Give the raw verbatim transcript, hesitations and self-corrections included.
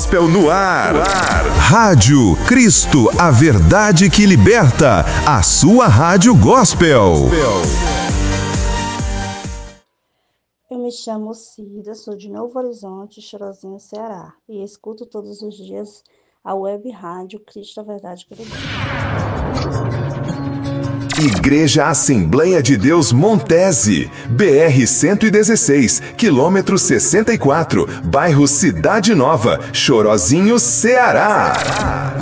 Gospel no ar. no ar. Rádio Cristo, a verdade que liberta. A sua rádio gospel. Eu me chamo Cida, sou de Novo Horizonte, Chorozinho, Ceará, e escuto todos os dias a web rádio Cristo, a verdade que liberta. Igreja Assembleia de Deus Montese, B R cento e dezesseis, quilômetro sessenta e quatro, bairro Cidade Nova, Chorozinho, Ceará.